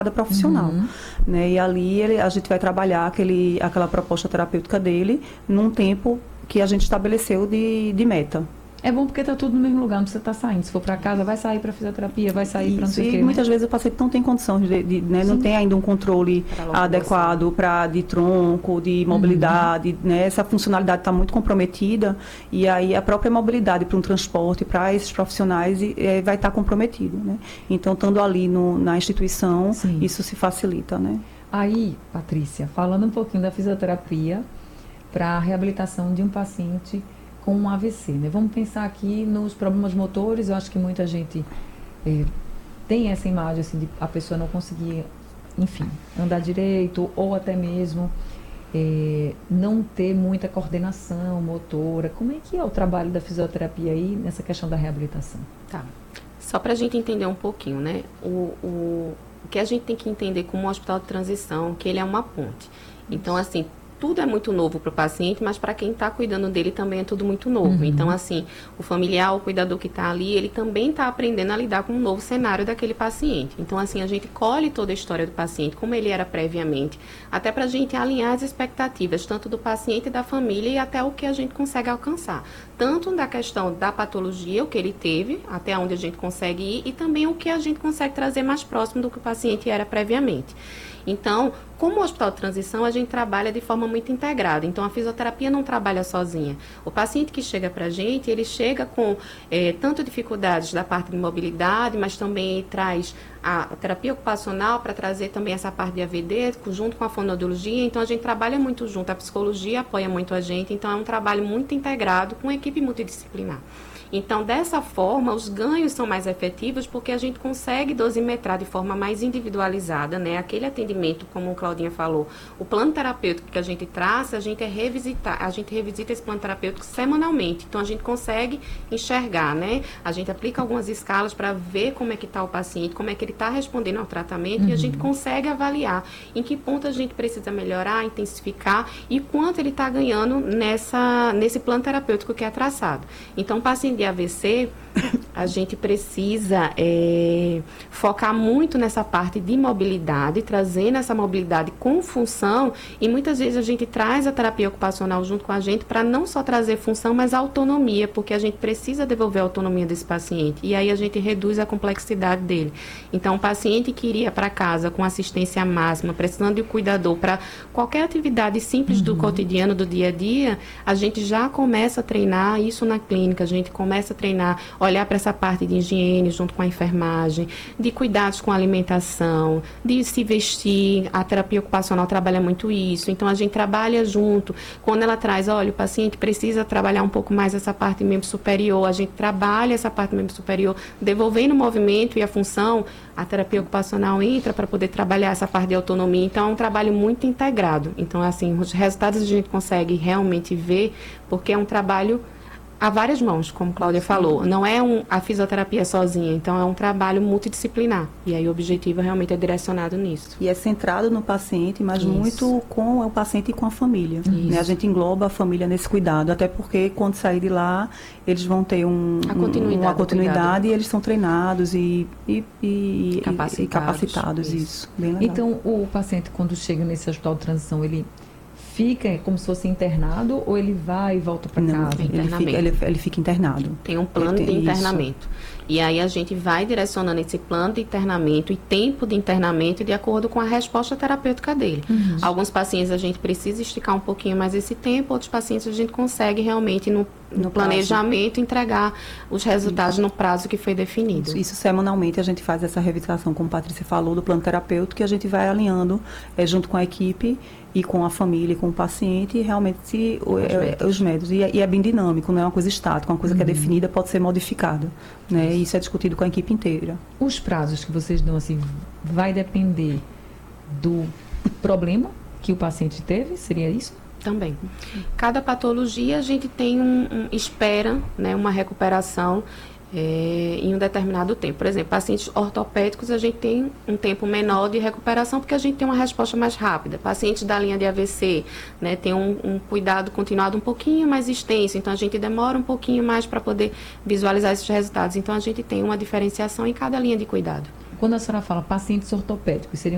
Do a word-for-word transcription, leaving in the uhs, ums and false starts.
profissional, Uhum. né? E ali ele, a gente vai trabalhar aquele, aquela proposta terapêutica dele num tempo que a gente estabeleceu de, de meta. É bom porque tá tudo no mesmo lugar, não precisa estar saindo. Se for para casa, vai sair para fisioterapia, vai sair para não Isso, sei o e quê, muitas né? vezes o paciente não tem condições, de, de, né, não Sim. tem ainda um controle Pra locomoção. adequado para de tronco, de mobilidade, Uhum. né? Essa funcionalidade está muito comprometida e aí a própria mobilidade para um transporte para esses profissionais é, vai estar comprometida, né? Então, estando ali no, na instituição, Sim. isso se facilita, né? Aí, Patrícia, falando um pouquinho da fisioterapia para a reabilitação de um paciente com um A V C, né? Vamos pensar aqui nos problemas motores. Eu acho que muita gente eh, tem essa imagem assim, de a pessoa não conseguir, enfim, andar direito ou até mesmo eh, não ter muita coordenação motora. Como é que é o trabalho da fisioterapia aí nessa questão da reabilitação? Tá. Só para a gente entender um pouquinho, né? O, o, o que a gente tem que entender como um hospital de transição, que ele é uma ponte. Então, assim, tudo é muito novo para o paciente, mas para quem está cuidando dele também é tudo muito novo. Uhum. Então, assim, o familiar, o cuidador que está ali, ele também está aprendendo a lidar com um novo cenário daquele paciente. Então, assim, a gente colhe toda a história do paciente, como ele era previamente, até para a gente alinhar as expectativas, tanto do paciente e da família, e até o que a gente consegue alcançar. Tanto da questão da patologia, o que ele teve, até onde a gente consegue ir, e também o que a gente consegue trazer mais próximo do que o paciente era previamente. Então, como o Hospital de Transição, a gente trabalha de forma muito integrada. Então, a fisioterapia não trabalha sozinha. O paciente que chega para a gente, ele chega com é, tanto dificuldades da parte de mobilidade, mas também traz a terapia ocupacional para trazer também essa parte de A V D, junto com a fonoaudiologia. Então, a gente trabalha muito junto. A psicologia apoia muito a gente. Então, é um trabalho muito integrado com uma equipe multidisciplinar. Então, dessa forma, os ganhos são mais efetivos porque a gente consegue dosimetrar de forma mais individualizada, né? Aquele atendimento, como o Claudinha falou, o plano terapêutico que a gente traça, a gente é revisitar, a gente revisita esse plano terapêutico semanalmente. Então, a gente consegue enxergar, né? A gente aplica algumas escalas para ver como é que está o paciente, como é que ele está respondendo ao tratamento, uhum. E a gente consegue avaliar em que ponto a gente precisa melhorar, intensificar e quanto ele está ganhando nessa, nesse plano terapêutico que é traçado. Então, o paciente de A V C, a gente precisa é, focar muito nessa parte de mobilidade, trazendo essa mobilidade com função, e muitas vezes a gente traz a terapia ocupacional junto com a gente para não só trazer função, mas autonomia, porque a gente precisa devolver a autonomia desse paciente, e aí a gente reduz a complexidade dele. Então, o paciente que iria para casa com assistência máxima, precisando de um cuidador para qualquer atividade simples uhum. do cotidiano, do dia a dia, a gente já começa a treinar isso na clínica, a gente começa a treinar, olhar para essa parte de higiene junto com a enfermagem, de cuidados com a alimentação, de se vestir. A terapia ocupacional trabalha muito isso. Então, a gente trabalha junto. Quando ela traz, olha, o paciente precisa trabalhar um pouco mais essa parte membro superior, a gente trabalha essa parte membro superior, devolvendo o movimento e a função, a terapia ocupacional entra para poder trabalhar essa parte de autonomia. Então, é um trabalho muito integrado. Então, assim, os resultados a gente consegue realmente ver, porque é um trabalho a várias mãos, como a Cláudia falou. Não é um, a fisioterapia sozinha, então é um trabalho multidisciplinar. E aí o objetivo realmente é direcionado nisso. E é centrado no paciente, mas Isso. muito com o paciente e com a família. Né? A gente engloba a família nesse cuidado, até porque quando sair de lá, eles vão ter um, a continuidade, uma continuidade e eles são treinados e, e, e, capacitados. e capacitados. Isso. Isso, bem legal. Então, o paciente, quando chega nesse hospital de transição, ele fica como se fosse internado ou ele vai e volta para casa? Ele fica, ele, ele fica internado. Tem um plano tem, de internamento. Isso. E aí a gente vai direcionando esse plano de internamento e tempo de internamento de acordo com a resposta terapêutica dele. Uhum. Alguns pacientes a gente precisa esticar um pouquinho mais esse tempo, outros pacientes a gente consegue realmente no, no, no planejamento prazo. entregar os resultados isso. no prazo que foi definido. Isso, isso semanalmente a gente faz essa revisitação, como a Patrícia falou, do plano terapêutico, que a gente vai alinhando é, junto com a equipe e com a família, com o paciente, e realmente se, os, é, métodos. os métodos. E é, e é bem dinâmico, não é uma coisa estática, uma coisa uhum. que é definida pode ser modificada. Né? E isso é discutido com a equipe inteira. Os prazos que vocês dão, assim, vai depender do problema que o paciente teve? Seria isso? Também. Cada patologia a gente tem um, um espera, né, uma recuperação É, em um determinado tempo. Por exemplo, pacientes ortopédicos, a gente tem um tempo menor de recuperação porque a gente tem uma resposta mais rápida. Pacientes da linha de A V C, né, tem um, um cuidado continuado um pouquinho mais extenso, então a gente demora um pouquinho mais para poder visualizar esses resultados. Então, a gente tem uma diferenciação em cada linha de cuidado. Quando a senhora fala pacientes ortopédicos, seriam